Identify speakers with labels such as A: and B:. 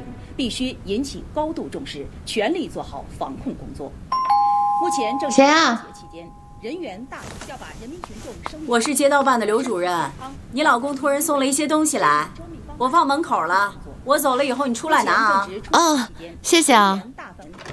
A: 情，必须引起高度重视，全力做好防控工作。目前正是春节期间，人员大要把人民群众生命。
B: 我是街道办的刘主任，你老公托人送了一些东西来，我放门口了，我走了以后你出来拿啊。
C: 谢谢啊。